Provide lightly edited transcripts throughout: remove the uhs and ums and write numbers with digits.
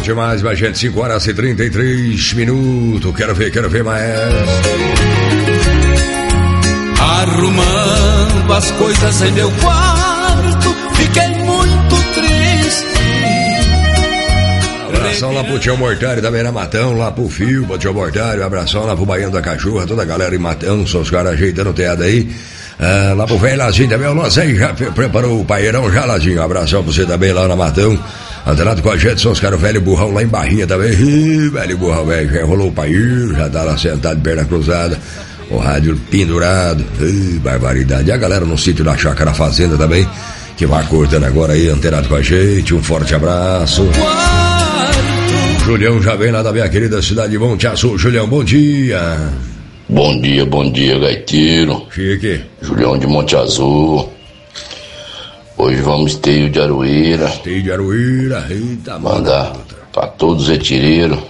demais, mas gente, 5h33. Quero ver mais. Arrumando as coisas em meu quarto, fiquei muito triste. Abração lá pro Tio Mortário, também na Matão, lá pro Fio, pro Tio Mortário, abração lá pro Baiano da Cachorra, toda a galera em Matão, são os caras ajeitando o teado aí. Lá pro velho Lazinho também, o Lazinho já preparou o paeirão já, Lazinho, abração pra você também lá na Matão. Antenado com a gente, são os caras velho burrão lá em Barrinha também. Velho burrão, velho, já enrolou o paeiro, já tá lá sentado de perna cruzada, o rádio pendurado, barbaridade. E a galera no sítio da Chácara Fazenda também, que vai cortando agora aí, antenado com a gente, um forte abraço. Julião já vem lá da minha querida cidade de Monte Azul. Julião, bom dia. Bom dia, gaiteiro. Chique. Julião de Monte Azul. Hoje vamos esteio de Aroeira. Esteio de Aroeira, eita, mandar pra todos os retireiros.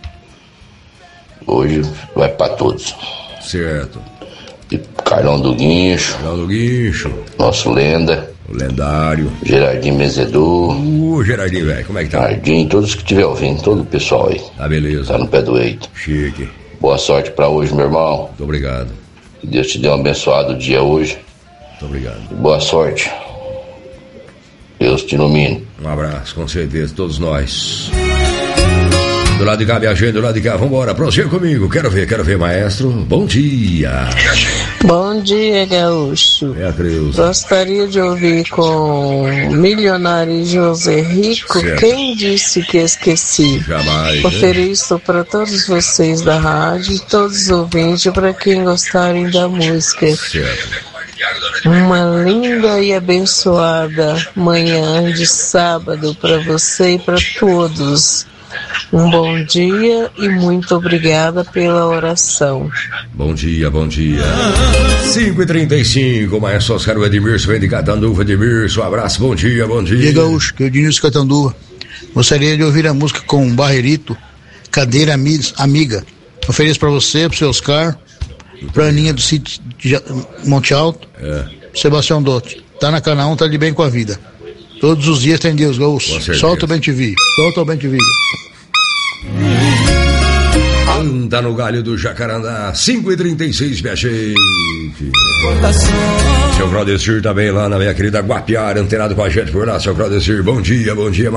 Hoje vai pra todos. Certo. E Carlão do Guincho. Nosso lenda. O lendário. Gerardinho Mezedor. Gerardinho, velho, como é que tá? Gerardinho, todos que estiver ouvindo, todo o pessoal aí. Tá beleza. Tá no pé do eito. Chique. Boa sorte pra hoje, meu irmão. Muito obrigado. Que Deus te dê um abençoado dia hoje. Muito obrigado. Boa sorte. Deus te ilumine. Um abraço, com certeza, todos nós. Do lado de cá, minha gente, do lado de cá, vambora, prossiga comigo. Quero ver, maestro. Bom dia. Bom dia, gaúcho. É a Creuza. Gostaria de ouvir com Milionário José Rico. Certo. Quem disse que esqueci? Jamais. Ofereço para todos vocês da rádio, todos os ouvintes, para quem gostarem da música. Certo. Uma linda e abençoada manhã de sábado para você e para todos. Um bom dia e muito obrigada pela oração. Bom dia. 5h35, maestro Oscar Edmilson, vem de Catanduva, Edmilson, um abraço, bom dia. E gaúcho, que é o Diniz Catanduva. Gostaria de ouvir a música com Barreirito, Cadeira Amiga. Ofereço pra você, pro seu Oscar, pra Aninha do sítio de Monte Alto, Sebastião Dotti. Tá na Cana 1, tá de bem com a vida. Todos os dias tem Deus, gaúcho. Solta o Bem TV. Anda no galho do Jacarandá, 5h36, minha gente. Seu Claudecir também lá na minha querida Guapiara, antenado com a gente por lá. Seu Claudecir, bom dia.